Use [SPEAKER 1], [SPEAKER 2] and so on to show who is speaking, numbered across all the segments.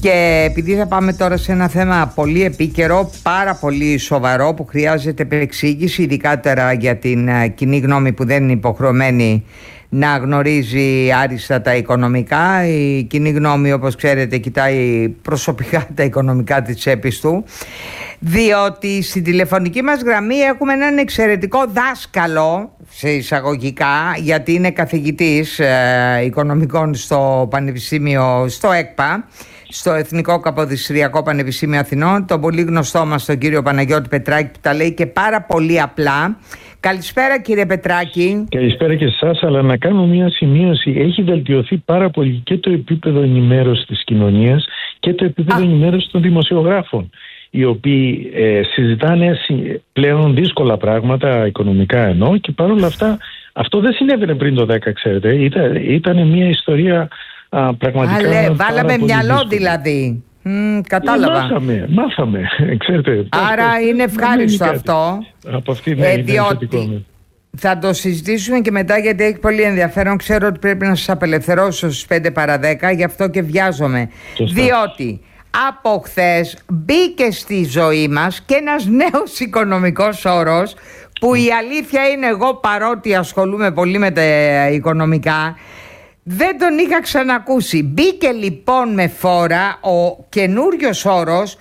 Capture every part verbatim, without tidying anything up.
[SPEAKER 1] Και επειδή θα πάμε τώρα σε ένα θέμα πολύ επίκαιρο, πάρα πολύ σοβαρό, που χρειάζεται επεξήγηση, ειδικότερα για την κοινή γνώμη που δεν είναι υποχρεωμένη να γνωρίζει άριστα τα οικονομικά. Η κοινή γνώμη, όπως ξέρετε, κοιτάει προσωπικά τα οικονομικά της τσέπης του, διότι στην τηλεφωνική μας γραμμή έχουμε έναν εξαιρετικό δάσκαλο, σε εισαγωγικά, γιατί είναι καθηγητής ε, οικονομικών στο Πανεπιστήμιο, στο ΕΚΠΑ, στο Εθνικό Καποδιστριακό Πανεπιστήμιο Αθηνών, τον πολύ γνωστό μας τον κύριο Παναγιώτη Πετράκη, που τα λέει και πάρα πολύ απλά. Καλησπέρα, κύριε Πετράκη.
[SPEAKER 2] Καλησπέρα και σε εσάς, αλλά να κάνω μια σημείωση. Έχει βελτιωθεί πάρα πολύ και το επίπεδο ενημέρωσης της κοινωνίας και το επίπεδο ενημέρωσης των δημοσιογράφων, οι οποίοι ε, συζητάνε πλέον δύσκολα πράγματα, οικονομικά εννοώ, και παρόλα αυτά αυτό δεν συνέβαινε πριν το δέκα, ξέρετε. Ήταν, ήταν μια ιστορία α, πραγματικά. Αλέ,
[SPEAKER 1] βάλαμε μυαλό δύσκολη. Δηλαδή. Mm, κατάλαβα.
[SPEAKER 2] Ε, μάθαμε, μάθαμε, ξέρετε.
[SPEAKER 1] Άρα πώς, είναι ευχάριστο αυτό.
[SPEAKER 2] Από αυτή ναι,
[SPEAKER 1] ε,
[SPEAKER 2] είναι
[SPEAKER 1] διότι θα το συζητήσουμε και μετά, γιατί έχει πολύ ενδιαφέρον. Ξέρω ότι πρέπει να σας απελευθερώσω στις πέντε παρά δέκα, γι' αυτό και βιάζομαι. Σωστά. Διότι από χθες μπήκε στη ζωή μας και ένας νέος οικονομικός όρος, που η αλήθεια είναι, εγώ παρότι ασχολούμαι πολύ με τα οικονομικά, δεν τον είχα ξανακούσει. Μπήκε λοιπόν με φόρα ο καινούριος όρος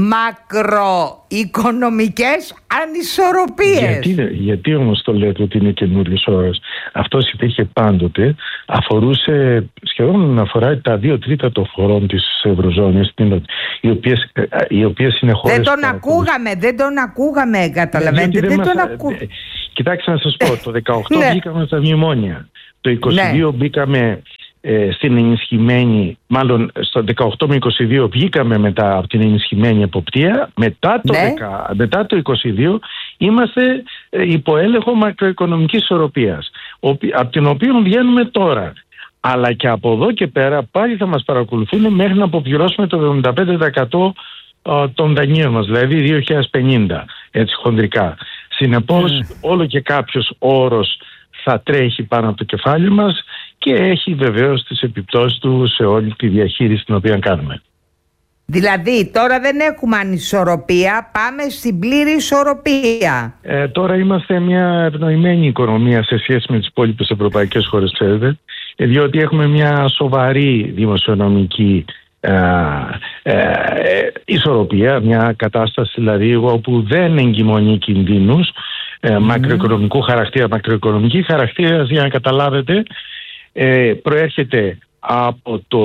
[SPEAKER 1] μακροοικονομικές ανισορροπίες.
[SPEAKER 2] Γιατί, γιατί όμως το λέτε ότι είναι καινούριος όρος? Αυτός υπήρχε πάντοτε, αφορούσε, σχεδόν αφορά τα δύο τρίτα των χωρών της Ευρωζώνης, οι οποίες, οι οποίες είναι χώρες.
[SPEAKER 1] Δεν τον ακούγαμε, δεν τον ακούγαμε, καταλαβαίνετε. Δεν, δεν τον ακού...
[SPEAKER 2] Κοιτάξτε να σας πω, το δεκαοκτώ μπήκαμε στα μνημόνια, το είκοσι δύο ναι. μπήκαμε ε, στην ενισχυμένη, μάλλον στο δεκαοκτώ με είκοσι δύο βγήκαμε μετά από την ενισχυμένη εποπτεία. Μετά το, ναι. δέκα, μετά το είκοσι δύο είμαστε ε, υπό έλεγχο μακροοικονομικής ισορροπίας, από την οποία βγαίνουμε τώρα. Αλλά και από εδώ και πέρα πάλι θα μας παρακολουθούν μέχρι να αποπληρώσουμε το εβδομήντα πέντε τοις εκατό των δανείων μας, δηλαδή δύο χιλιάδες πενήντα, έτσι χονδρικά. Συνεπώς mm. όλο και κάποιος όρος θα τρέχει πάνω από το κεφάλι μας και έχει βεβαίως τις επιπτώσεις του σε όλη τη διαχείριση την οποία κάνουμε.
[SPEAKER 1] Δηλαδή τώρα δεν έχουμε ανισορροπία, πάμε στην πλήρη ισορροπία.
[SPEAKER 2] Ε, τώρα είμαστε μια ευνοημένη οικονομία σε σχέση με τις υπόλοιπες ευρωπαϊκές χώρες, ξέρετε, διότι έχουμε μια σοβαρή δημοσιονομική ε, ε, ισορροπία, μια κατάσταση δηλαδή όπου δεν εγκυμονεί κινδύνους ε, mm. μακροοικονομικού χαρακτήρα. Μακροοικονομική χαρακτήρα, για να καταλάβετε, ε, προέρχεται από το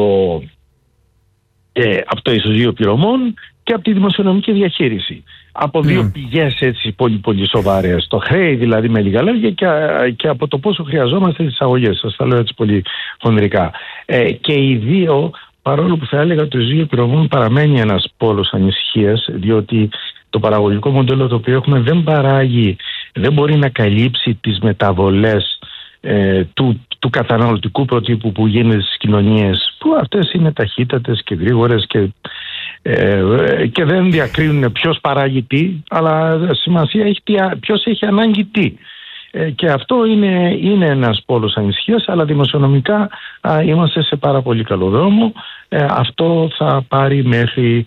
[SPEAKER 2] Ε, από το ισοζύγιο πληρωμών και από τη δημοσιονομική διαχείριση. Από δύο mm. πηγές έτσι πολύ πολύ σοβαρές. Το χρέη δηλαδή, με λίγα λόγια, και, και από το πόσο χρειαζόμαστε τις αγωγές. Σας τα λέω έτσι πολύ χονδρικά. Ε, και οι δύο, παρόλο που θα έλεγα ότι το ισοζύγιο πληρωμών παραμένει ένας πόλος ανησυχίας, διότι το παραγωγικό μοντέλο το οποίο έχουμε δεν παράγει, δεν μπορεί να καλύψει τις μεταβολές ε, του του καταναλωτικού προτύπου που γίνεται στις κοινωνίες, που αυτές είναι ταχύτατες και γρήγορες και, ε, και δεν διακρίνουν ποιος παράγει τι, αλλά σημασία έχει ποιος έχει ανάγκη τι. Ε, και αυτό είναι, είναι ένας πόλος ανησυχίας, αλλά δημοσιονομικά α, είμαστε σε πάρα πολύ καλό δρόμο. Ε, αυτό θα πάρει μέχρι...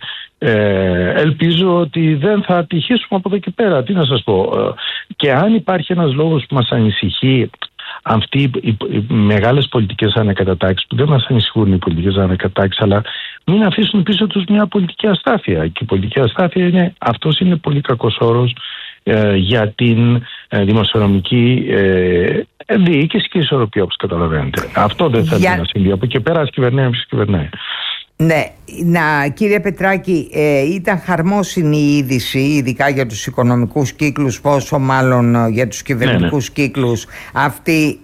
[SPEAKER 2] Ε, ελπίζω ότι δεν θα ατυχήσουμε από εδώ και πέρα. Τι να σας πω. Ε, και αν υπάρχει ένας λόγος που μας ανησυχεί, αυτοί οι, οι, οι μεγάλες πολιτικές ανακατατάξεις, που δεν μας ανησυχούν οι πολιτικές ανακατατάξεις, αλλά μην αφήσουν πίσω τους μια πολιτική αστάθεια. Και η πολιτική αστάθεια είναι, αυτός είναι πολύ κακός όρος ε, για την ε, δημοσιονομική ε, διοίκηση και ισορροπία, όπως καταλαβαίνετε. Αυτό δεν θέλει για... να συμβεί. Από εκεί πέρα, ας κυβερνάει, ας κυβερνάει.
[SPEAKER 1] Ναι, να, κύριε Πετράκη, ε, ήταν χαρμόσυνη η είδηση, ειδικά για τους οικονομικούς κύκλους, πόσο μάλλον για τους κυβερνητικούς ναι, ναι. κύκλους, αυτή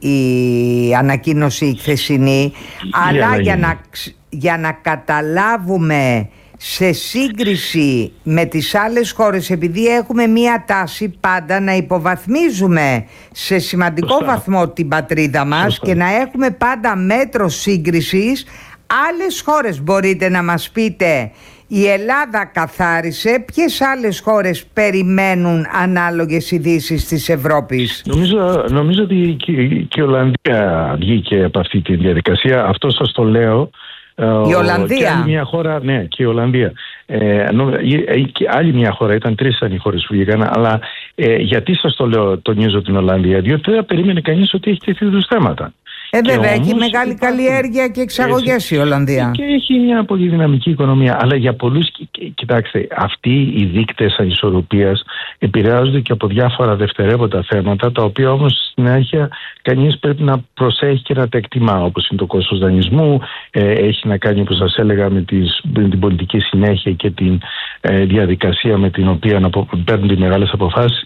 [SPEAKER 1] η ανακοίνωση η χθεσινή. Αλλά ναι, ναι. Για, να, για να καταλάβουμε σε σύγκριση με τις άλλες χώρες, επειδή έχουμε μία τάση πάντα να υποβαθμίζουμε σε σημαντικό Σωστά. βαθμό την πατρίδα μας Σωστά. και να έχουμε πάντα μέτρο σύγκρισης. Άλλες χώρες, μπορείτε να μας πείτε, η Ελλάδα καθάρισε, ποιες άλλες χώρες περιμένουν ανάλογες ειδήσεις της Ευρώπης?
[SPEAKER 2] Νομίζω, νομίζω ότι και, και η Ολλανδία βγήκε από αυτή τη διαδικασία. Αυτό σας το λέω
[SPEAKER 1] Η Ολλανδία.
[SPEAKER 2] Και άλλη μια χώρα, ναι, και η Ολλανδία. Ε, και άλλη μια χώρα, ήταν τρεις ήταν οι χώρες που βγήκαν, αλλά ε, γιατί σας το λέω, τονίζω την Ολλανδία, διότι δεν περίμενε κανείς ότι έχει τέτοιου είδους θέματα.
[SPEAKER 1] Ε, βέβαια, έχει μεγάλη υπάρχουν... καλλιέργεια και εξαγωγές η Ολλανδία.
[SPEAKER 2] Και έχει μια πολύ δυναμική οικονομία. Αλλά για πολλούς, κοιτάξτε, αυτοί οι δείκτες ανισορροπίας επηρεάζονται και από διάφορα δευτερεύοντα θέματα, τα οποία όμως στη συνέχεια κανείς πρέπει να προσέχει και να τα εκτιμά, όπως είναι το κόστος δανεισμού, ε, έχει να κάνει, όπως σας έλεγα, με, τις, με την πολιτική συνέχεια και την ε, διαδικασία με την οποία να παίρνουν οι μεγάλες αποφάσεις.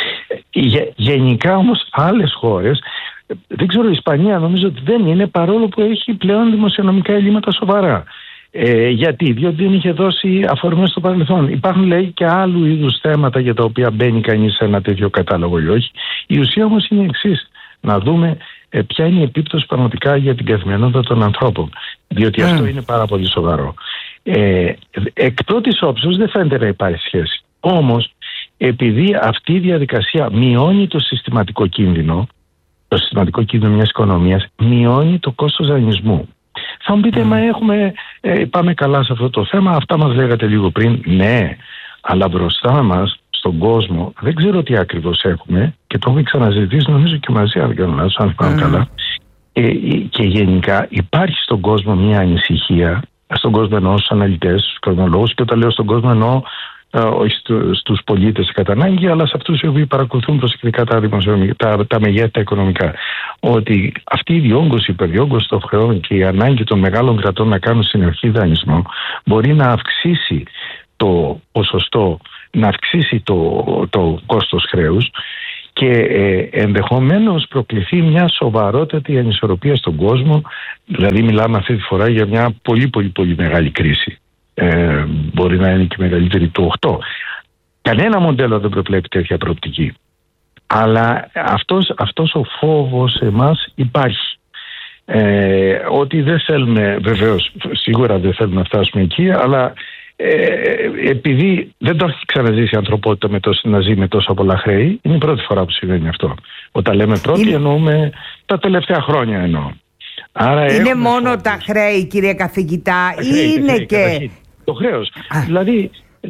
[SPEAKER 2] Ε, γενικά όμως άλλες χώρες, δεν ξέρω, η Ισπανία νομίζω ότι δεν είναι, παρόλο που έχει πλέον δημοσιονομικά ελλείμματα σοβαρά. Ε, γιατί, διότι δεν είχε δώσει αφορμές στο παρελθόν. Υπάρχουν, λέει, και άλλου είδους θέματα για τα οποία μπαίνει κανείς σε ένα τέτοιο κατάλογο ή όχι. Η ουσία όμως είναι η εξής: να δούμε ε, ποια είναι η επίπτωση πραγματικά για την καθημερινότητα των ανθρώπων. Διότι mm. αυτό είναι πάρα πολύ σοβαρό. Ε, εκ πρώτης όψεως δεν φαίνεται να υπάρχει σχέση. Όμως, επειδή αυτή η διαδικασία μειώνει το συστηματικό κίνδυνο, το συστηματικό κίνδυνο μιας οικονομίας, μειώνει το κόστος δανεισμού. Θα μου πείτε, mm. μα έχουμε, ε, πάμε καλά σε αυτό το θέμα, αυτά μας λέγατε λίγο πριν. Ναι, αλλά μπροστά μας, στον κόσμο, δεν ξέρω τι ακριβώς έχουμε και το έχουμε ξαναζητήσει, νομίζω και μαζί, αν δεν κάνω λάθος, αν θυμάμαι mm. καλά. Ε, και γενικά υπάρχει στον κόσμο μια ανησυχία, στον κόσμο εννοώ στους αναλυτές, στους οικονομολόγους, και όταν λέω στον κόσμο εννοώ όχι στους πολίτες κατά ανάγκη, αλλά σε αυτούς οι οποίοι παρακολουθούν προσεκτικά τα, τα, τα μεγέθη τα οικονομικά. Ότι αυτή η διόγκωση, η υπερδιόγκωση των χρεών και η ανάγκη των μεγάλων κρατών να κάνουν συνεχή δανεισμό μπορεί να αυξήσει το ποσοστό, να αυξήσει το, το κόστος χρέους και ε, ενδεχομένως προκληθεί μια σοβαρότατη ανισορροπία στον κόσμο. Δηλαδή μιλάμε αυτή τη φορά για μια πολύ πολύ πολύ μεγάλη κρίση. Ε, μπορεί να είναι και μεγαλύτερη του οκτώ. Κανένα μοντέλο δεν προβλέπει τέτοια προοπτική. Αλλά αυτός, αυτός ο φόβος εμάς υπάρχει. Ε, ότι δεν θέλουμε, βεβαίως, σίγουρα δεν θέλουμε να φτάσουμε εκεί, αλλά ε, επειδή δεν το έχει ξαναζήσει η ανθρωπότητα με τόσο, να ζει με τόσα πολλά χρέη, είναι η πρώτη φορά που συμβαίνει αυτό. Όταν λέμε πρώτη, είναι... εννοούμε τα τελευταία χρόνια εννοώ. Άρα
[SPEAKER 1] είναι μόνο φόβους. Τα χρέη, κύριε καθηγητά,
[SPEAKER 2] τα χρέη,
[SPEAKER 1] είναι
[SPEAKER 2] χρέη,
[SPEAKER 1] και...
[SPEAKER 2] Το χρέος. Α. Δηλαδή,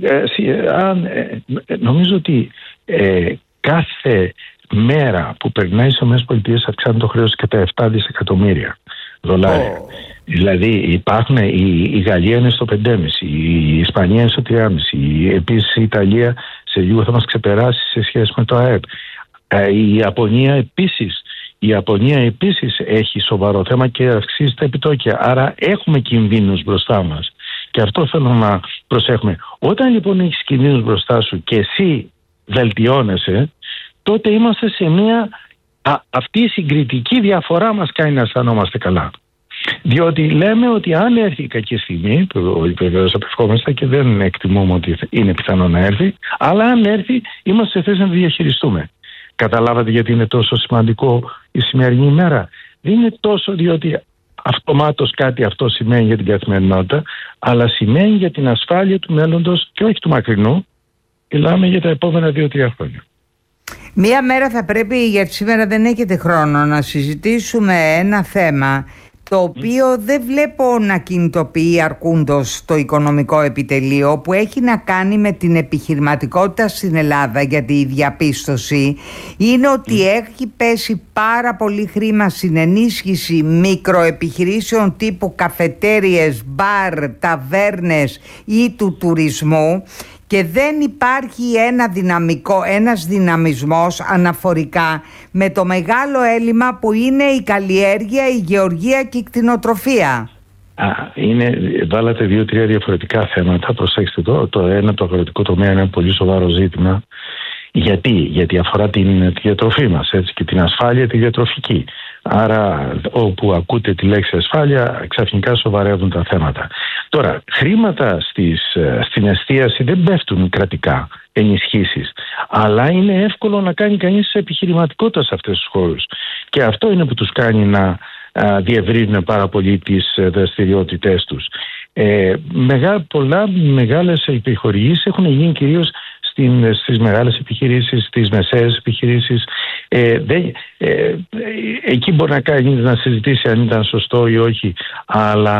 [SPEAKER 2] ε, αν, ε, νομίζω ότι ε, κάθε μέρα που περνάει στις ΗΠΑ αυξάνει το χρέος κατά επτά δισεκατομμύρια δολάρια. Oh. Δηλαδή υπάρχουν, η, η Γαλλία είναι στο πέντε κόμμα πέντε, η Ισπανία είναι στο τρία κόμμα πέντε, επίσης η Ιταλία σε λίγο θα μας ξεπεράσει σε σχέση με το ΑΕΠ. Ε, η Ιαπωνία επίσης Η Ιαπωνία επίσης έχει σοβαρό θέμα και αυξήσει τα επιτόκια. Άρα έχουμε κινδύνους μπροστά μας. Και αυτό θέλω να προσέχουμε. Όταν λοιπόν έχεις κινδύνους μπροστά σου και εσύ βελτιώνεσαι, τότε είμαστε σε μια... Α, αυτή η συγκριτική διαφορά μας κάνει να αισθανόμαστε καλά. Διότι λέμε ότι αν έρθει η κακή στιγμή, που βεβαίως απευχόμαστε και δεν εκτιμούμε ότι είναι πιθανό να έρθει, αλλά αν έρθει είμαστε σε θέση να τη διαχειριστούμε. Καταλάβατε γιατί είναι τόσο σημαντικό η σημερινή ημέρα? Δεν είναι τόσο διότι αυτομάτως κάτι αυτό σημαίνει για την καθημερινότητα, αλλά σημαίνει για την ασφάλεια του μέλλοντος και όχι του μακρινού. Μιλάμε για τα επόμενα δύο τρία χρόνια.
[SPEAKER 1] Μία μέρα θα πρέπει, γιατί σήμερα δεν έχετε χρόνο, να συζητήσουμε ένα θέμα το οποίο δεν βλέπω να κινητοποιεί αρκούντος το οικονομικό επιτελείο, που έχει να κάνει με την επιχειρηματικότητα στην Ελλάδα, γιατί η διαπίστωση είναι ότι έχει πέσει πάρα πολύ χρήμα στην ενίσχυση μικροεπιχειρήσεων τύπου καφετέριες, μπαρ, ταβέρνες ή του τουρισμού, και δεν υπάρχει ένα δυναμικό, ένας δυναμισμός αναφορικά με το μεγάλο έλλειμμα που είναι η καλλιέργεια, η γεωργία και η κτηνοτροφία.
[SPEAKER 2] Α, είναι, βάλατε δύο-τρία διαφορετικά θέματα. Προσέξτε το. Το ένα, το αγροτικό τομέα, είναι ένα πολύ σοβαρό ζήτημα. Γιατί, Γιατί αφορά την διατροφή μας, έτσι, και την ασφάλεια τη διατροφική. Άρα όπου ακούτε τη λέξη ασφάλεια, ξαφνικά σοβαρεύουν τα θέματα. Τώρα, χρήματα στις, στην εστίαση δεν πέφτουν κρατικά, ενισχύσεις, αλλά είναι εύκολο να κάνει κανείς επιχειρηματικότητα σε αυτές τις χώρες. Και αυτό είναι που τους κάνει να α, διευρύνουν πάρα πολύ τις δραστηριότητές τους. Ε, μεγά, πολλά μεγάλες επιχορηγήσεις έχουν γίνει κυρίως στις μεγάλες επιχειρήσεις, στις μεσαίες επιχειρήσεις. Ε, δεν, ε, εκεί μπορεί να κάνει να συζητήσει αν ήταν σωστό ή όχι, αλλά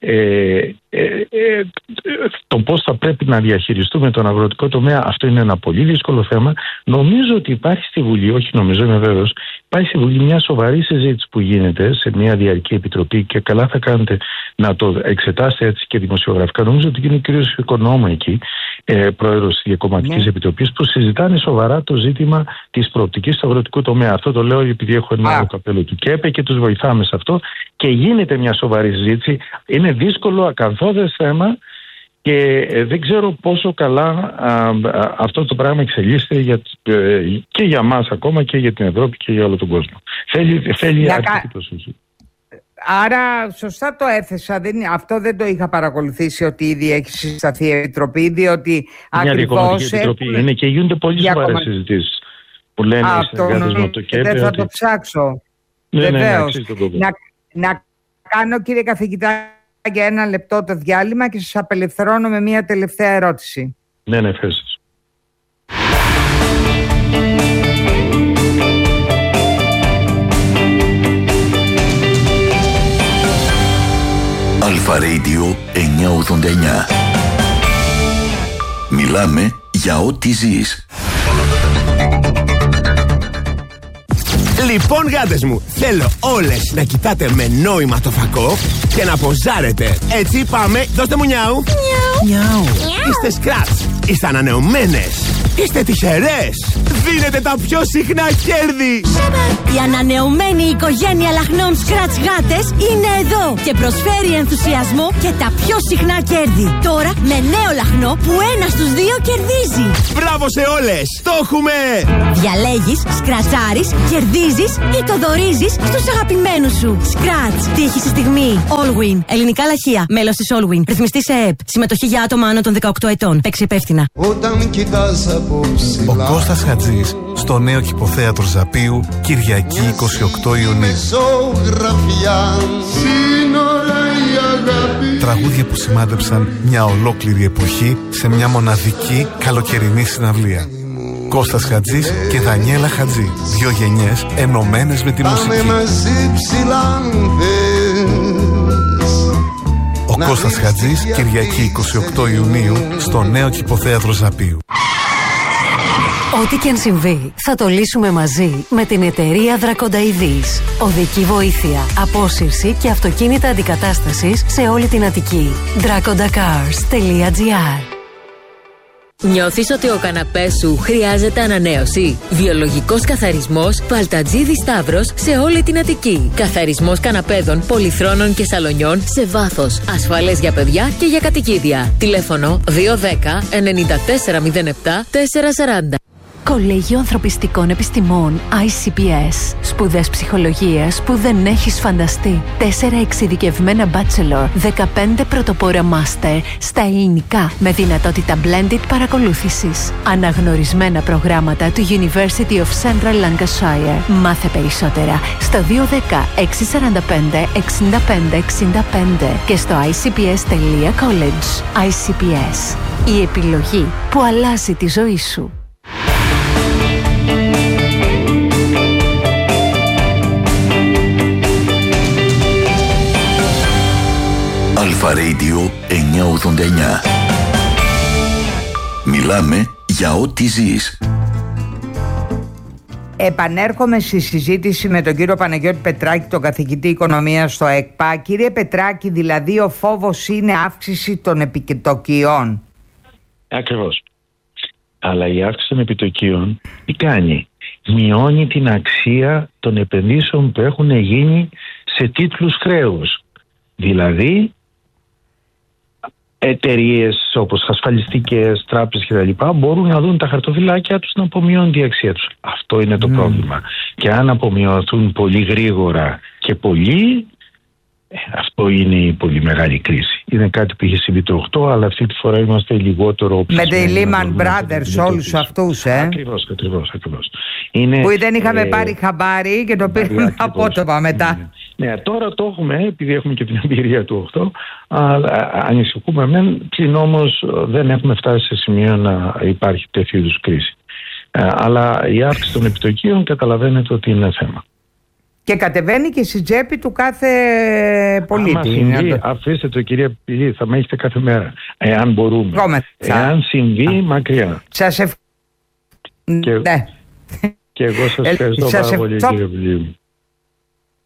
[SPEAKER 2] Ε, ε, ε, το πώς θα πρέπει να διαχειριστούμε τον αγροτικό τομέα, αυτό είναι ένα πολύ δύσκολο θέμα. Νομίζω ότι υπάρχει στη Βουλή, όχι νομίζω, είμαι βέβαιος, υπάρχει στη Βουλή μια σοβαρή συζήτηση που γίνεται σε μια διαρκή επιτροπή και καλά θα κάνετε να το εξετάσετε έτσι και δημοσιογραφικά. Νομίζω ότι είναι ο κ. Οικονόμου εκεί, ε, πρόεδρος της Διακομματικής ναι. Επιτροπής, που συζητάνε σοβαρά το ζήτημα της προοπτικής του αγροτικού τομέα. Αυτό το λέω επειδή έχω ένα άλλο καπέλο του ΚΕΠΕ και τους βοηθάμε σε αυτό και γίνεται μια σοβαρή συζήτηση. Είναι δύσκολο, ακαθόδες θέμα και δεν ξέρω πόσο καλά α, α, αυτό το πράγμα εξελίσσεται για, ε, και για μας ακόμα και για την Ευρώπη και για όλο τον κόσμο. Θέλει, θέλει αρκετή προσοχή.
[SPEAKER 1] Άρα σωστά το έθεσα, δεν, αυτό δεν το είχα παρακολουθήσει ότι ήδη έχει συσταθεί η Επιτροπή, διότι
[SPEAKER 2] μια διακομματική επιτροπή έχουν... είναι και γίνονται πολύ σοβαρές κομμα... συζητήσεις που λένε οι συνεργάτες με το ΚΕΠΕ.
[SPEAKER 1] Δεν θα
[SPEAKER 2] ότι...
[SPEAKER 1] το ψάξω.
[SPEAKER 2] Ναι,
[SPEAKER 1] βεβαίως.
[SPEAKER 2] Ναι, ναι,
[SPEAKER 1] να, να κάνω κύριε καθηγητά για ένα λεπτό το διάλειμμα και σας απελευθερώνω με μια τελευταία ερώτηση.
[SPEAKER 2] Ναι, ναι, ευχαριστώ.
[SPEAKER 3] Αλφα Radio εννιακόσια ογδόντα εννιά. Μιλάμε για ό,τι ζεις.
[SPEAKER 4] Λοιπόν, γάτες μου, θέλω όλες να κοιτάτε με νόημα το φακό και να ποζάρετε. Έτσι πάμε, δώστε μου νιάου. Νιάου. Είστε σκράτς, είστε ανανεωμένες, είστε τυχερές. Δίνετε τα πιο συχνά κέρδη.
[SPEAKER 5] Η ανανεωμένη οικογένεια λαχνών σκράτς γάτες είναι εδώ και προσφέρει ενθουσιασμό και τα πιο συχνά κέρδη. Τώρα με νέο λαχνό που ένα στους δύο κερδίζει.
[SPEAKER 4] Μπράβο σε όλες, το έχουμε.
[SPEAKER 5] Διαλέγεις, σκρατσάρεις, κερδίζεις ή το δωρίζεις στους αγαπημένους σου. Σκράτς, τύχη στη στιγμή. Allwin, ελληνικά λαχεία, μέλος της Allwin, ρυθμιστής ΕΕΠ, συμμετοχή για άτομα άνω των δεκαοκτώ ετών. Παίξει υπεύθυνα.
[SPEAKER 6] Όταν κοιτάς από ψηλά.
[SPEAKER 7] Ο Κώστας Χατζής στο νέο Κηποθέατρο Ζαπίου, Κυριακή είκοσι οκτώ Ιουνίου. Τραγούδια που σημάδεψαν μια ολόκληρη εποχή σε μια μοναδική καλοκαιρινή συναυλία. Κώστας Χατζής και Δανιέλα Χατζή. Δύο γενιές ενωμένες με τη μουσική. Ο Κώστας Χατζής, Κυριακή είκοσι οκτώ Ιουνίου, στο νέο Κηποθέατρο Ζαπίου.
[SPEAKER 8] Ό,τι και αν συμβεί, θα το λύσουμε μαζί με την εταιρεία Δρακονταειδής. Οδική βοήθεια, απόσυρση και αυτοκίνητα αντικατάστασης σε όλη την Αττική. δράκοντακάρς τελεία τζι άρ.
[SPEAKER 9] Νιώθεις ότι ο καναπές σου χρειάζεται ανανέωση? Βιολογικός καθαρισμός Παλτατζίδη Σταύρος σε όλη την Αττική. Καθαρισμός καναπέδων, πολυθρόνων και σαλονιών σε βάθος. Ασφαλές για παιδιά και για κατοικίδια. Τηλέφωνο δύο ένα μηδέν εννιά τέσσερα μηδέν επτά τέσσερα σαράντα.
[SPEAKER 8] Κολέγιο Ανθρωπιστικών Επιστημών άι σι πι ες. Σπουδές ψυχολογίας που δεν έχεις φανταστεί. Τέσσερα εξειδικευμένα bachelor, δεκαπέντε πρωτοπόρα master στα ελληνικά με δυνατότητα blended παρακολούθησης. Αναγνωρισμένα προγράμματα του University of Central Lancashire. Μάθε περισσότερα στο δύο ένα μηδέν έξι τέσσερα πέντε έξι πέντε έξι πέντε και στο άι σι πι ες τελεία college. άι σι πι ες. Η επιλογή που αλλάζει τη ζωή σου.
[SPEAKER 3] Αλφα Radio εννιακόσια ογδόντα εννιά. Μιλάμε για ό,τι ζεις.
[SPEAKER 1] Επανέρχομαι στη συζήτηση με τον κύριο Παναγιώτη Πετράκη, τον καθηγητή οικονομίας στο ΕΚΠΑ. Κύριε Πετράκη, δηλαδή ο φόβος είναι αύξηση των επιτοκίων?
[SPEAKER 2] Ακριβώς. Αλλά η αύξηση των επιτοκίων τι κάνει? Μειώνει την αξία των επενδύσεων που έχουν γίνει σε τίτλους χρέους. Δηλαδή εταιρείες όπως ασφαλιστικές, τράπεζες κτλ. Μπορούν να δουν τα χαρτοφυλάκια τους να απομειώνουν τη αξία τους. Αυτό είναι το mm. πρόβλημα. Και αν απομειωθούν πολύ γρήγορα και πολύ, ε, αυτό είναι η πολύ μεγάλη κρίση. Είναι κάτι που είχε συμβεί το οκτώ, αλλά αυτή τη φορά είμαστε λιγότερο...
[SPEAKER 1] Με τη Lehman Brothers, όλους αυτούς, ε.
[SPEAKER 2] Ακριβώς, ακριβώς, ακριβώς. Είναι,
[SPEAKER 1] που δεν είχαμε
[SPEAKER 2] ε,
[SPEAKER 1] πάρει χαμπάρι και το πήραμε απότομα μετά.
[SPEAKER 2] Ναι. ναι, τώρα το έχουμε, επειδή έχουμε και την εμπειρία του οκτώ, αλλά ανησυχούμε μεν, πλην όμως δεν έχουμε φτάσει σε σημείο να υπάρχει τέτοιου είδους κρίση. Ε, αλλά η αύξηση των επιτοκίων καταλαβαίνετε ότι είναι θέμα.
[SPEAKER 1] Και κατεβαίνει και στην τσέπη του κάθε πολίτη.
[SPEAKER 2] Άμα συμβεί, αφήστε το κυρία Πηλή, θα με έχετε κάθε μέρα, εάν μπορούμε.
[SPEAKER 1] Κόμεσα.
[SPEAKER 2] Εάν συμβεί, Α. μακριά.
[SPEAKER 1] Σας ευχαριστώ.
[SPEAKER 2] Και,
[SPEAKER 1] ναι.
[SPEAKER 2] και εγώ σας ευχαριστώ
[SPEAKER 1] σας
[SPEAKER 2] πάρα πολύ,
[SPEAKER 1] ευχαριστώ.
[SPEAKER 2] κύριε Πηλή.